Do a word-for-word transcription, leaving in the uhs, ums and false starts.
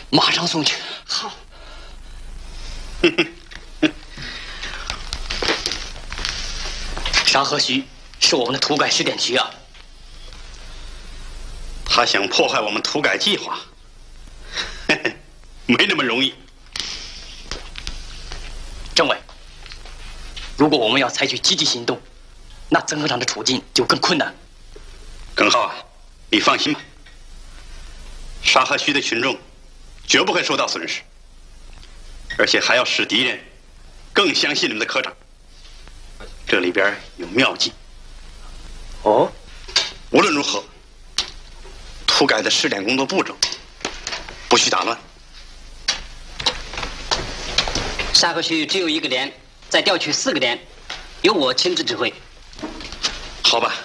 马上送去。 好。 沙河区是我们的土改试点区啊。 他想破坏我们土改计划，没那么容易。 政委，如果我们要采取积极行动，那曾科长的处境就更困难。 耿浩啊，你放心吧，沙河区的群众绝不会受到损失，而且还要使敌人更相信你们的科长。这里边有妙计。 哦， 无论如何，土改的试点工作步骤不许打乱。 沙河区只有一个连，再调取四个连，由我亲自指挥。 好吧，